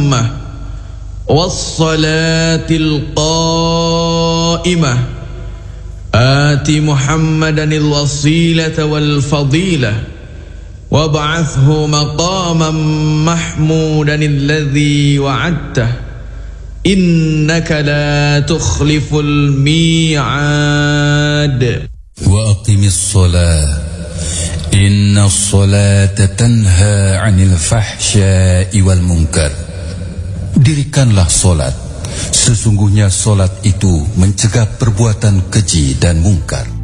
التامة والصلاة القائمة آت محمدا الوسيلة والفضيلة وابعثه مقاما محمودا الذي وعدته إنك لا تخلف الميعاد وأقم الصلاة إن الصلاة تنهى عن الفحشاء والمنكر. Dirikanlah solat, sesungguhnya solat itu mencegah perbuatan keji dan mungkar.